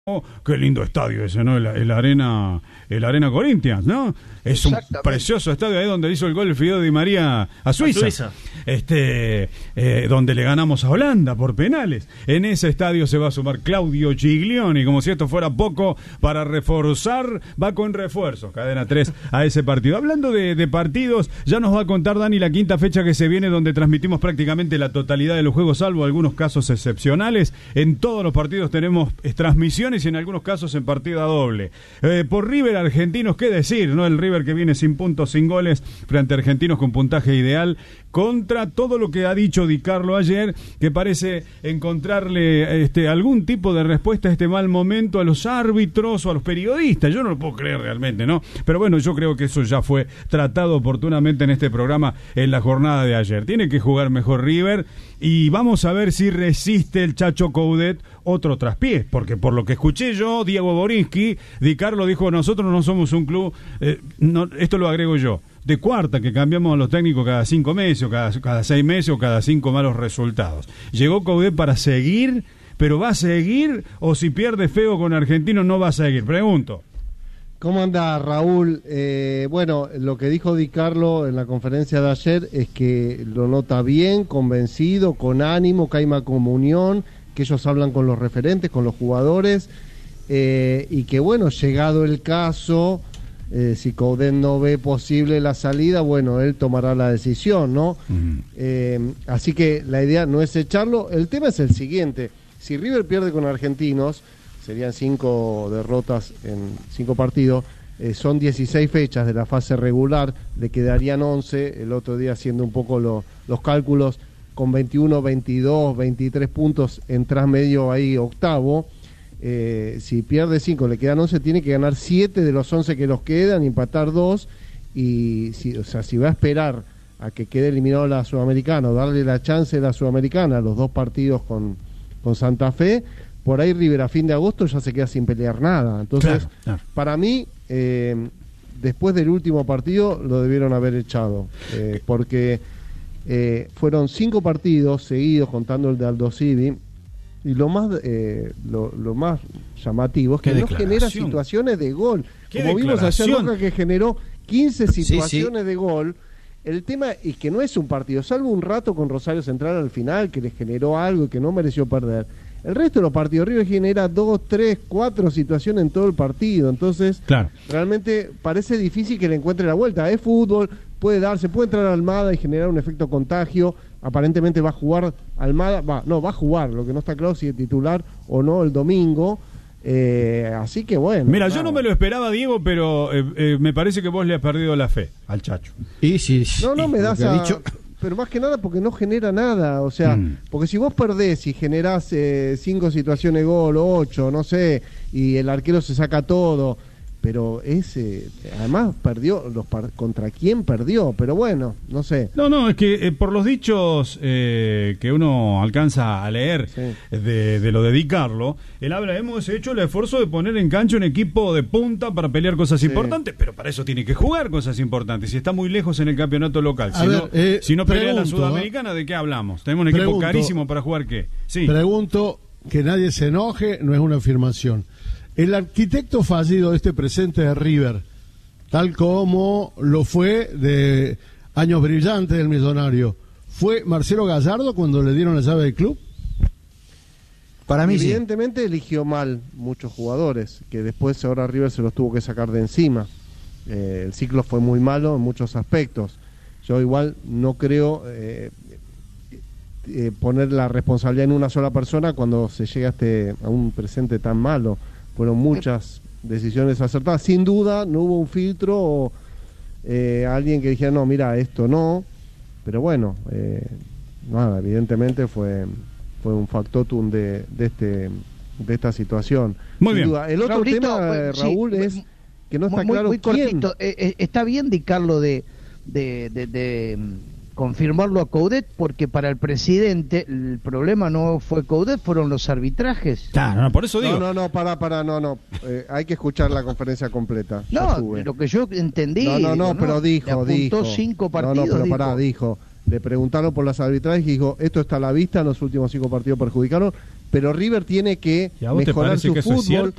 Oh, qué lindo estadio ese, ¿no? El Arena Corinthians, ¿no? Es un precioso estadio ahí donde hizo el gol el Fideo Di María a Suiza. Donde le ganamos a Holanda por penales. En ese estadio se va a sumar Claudio Giglioni, como si esto fuera poco, para reforzar, va con refuerzos, Cadena 3, a ese partido. Hablando de partidos, ya nos va a contar Dani la quinta fecha que se viene, donde transmitimos prácticamente la totalidad de los juegos, salvo algunos casos excepcionales. En todos los partidos tenemos transmisiones y en algunos casos en partida doble. Por River Argentinos, qué decir, ¿no? El River que viene sin puntos, sin goles, frente a Argentinos con puntaje ideal, contra todo lo que ha dicho Di Carlo ayer, que parece encontrarle algún tipo de respuesta a este mal momento a los árbitros o a los periodistas. Yo no lo puedo creer realmente, ¿no? Pero bueno, yo creo que eso ya fue tratado oportunamente en este programa en la jornada de ayer. Tiene que jugar mejor River y vamos a ver si resiste el Chacho Coudet otro traspié, porque por lo que escuché yo, Diego Borinsky, Di Carlo dijo: nosotros no somos un club, esto lo agrego yo, de cuarta, que cambiamos a los técnicos cada 5 meses, o cada 6 meses, o cada 5 malos resultados. Llegó Coudet para seguir, pero ¿va a seguir? O si pierde feo con Argentinos, no va a seguir. Pregunto. ¿Cómo anda, Raúl? Bueno, lo que dijo Di Carlo en la conferencia de ayer es que lo nota bien, convencido, con ánimo, que hay una comunión, que ellos hablan con los referentes, con los jugadores, y que bueno, llegado el caso, si Coudet no ve posible la salida, bueno, él tomará la decisión, ¿no? Así que la idea no es echarlo. El tema es el siguiente: si River pierde con Argentinos, serían 5 derrotas en 5 partidos, son 16 fechas de la fase regular, le quedarían 11, el otro día haciendo un poco los cálculos, con 21, 22, 23 puntos, entras medio ahí octavo. Si pierde 5, le quedan 11, tiene que ganar 7 de los 11 que los quedan, empatar 2, y si va a esperar a que quede eliminado la Sudamericana, o darle la chance de la Sudamericana a los 2 partidos con Santa Fe, por ahí River a fin de agosto ya se queda sin pelear nada. Entonces, claro. Para mí, después del último partido lo debieron haber echado, porque fueron 5 partidos seguidos, contando el de Aldo Civi, y lo más llamativo es que no genera situaciones de gol. Como vimos ayer, Boca, que generó 15 situaciones de gol. El tema es que no es un partido, salvo un rato con Rosario Central al final, que le generó algo y que no mereció perder. El resto de los partidos, River genera 2, 3, 4 situaciones en todo el partido. Entonces, claro, realmente parece difícil que le encuentre la vuelta. Es fútbol, puede entrar Almada y generar un efecto contagio. Aparentemente va a jugar Almada, va a jugar, lo que no está claro si es titular o no el domingo. Así que bueno. Mira, yo no me lo esperaba, Diego, pero me parece que vos le has perdido la fe al Chacho. Y sí. No me das pero más que nada porque no genera nada, o sea, porque si vos perdés y generás 5 situaciones de gol, 8, no sé, y el arquero se saca todo, pero además perdió, ¿contra quién perdió? Pero bueno, no sé. No, es que por los dichos que uno alcanza a leer de lo de Di Carlo, él habla: hemos hecho el esfuerzo de poner en cancha un equipo de punta para pelear cosas importantes, pero para eso tiene que jugar cosas importantes, si está muy lejos en el campeonato local. Si no pelea la Sudamericana, ¿de qué hablamos? Tenemos un equipo carísimo para jugar, ¿qué? Sí. Pregunto, que nadie se enoje, no es una afirmación. El arquitecto fallido de este presente de River, tal como lo fue de años brillantes del Millonario, ¿fue Marcelo Gallardo cuando le dieron la llave del club? Para mí evidentemente eligió mal muchos jugadores, que después ahora River se los tuvo que sacar de encima. El ciclo fue muy malo en muchos aspectos. Yo igual no creo poner la responsabilidad en una sola persona cuando se llega a un presente tan malo. Fueron muchas decisiones acertadas. Sin duda no hubo un filtro o alguien que dijera: no, mira, esto no. Pero bueno, nada, evidentemente fue un factotum de esta situación. Muy Sin bien. duda. El otro Raulito, tema, Raúl, es que no está claro muy quién. Cortito. Está bien, Di Carlo, de confirmarlo a Coudet, porque para el presidente el problema no fue Coudet, fueron los arbitrajes. Claro, por eso digo. No, hay que escuchar la conferencia completa. Lo que yo entendí. Pero dijo. 5 partidos. Dijo. Le preguntaron por las arbitrajes y dijo: esto está a la vista, los últimos 5 partidos perjudicaron, pero River tiene que mejorar su fútbol.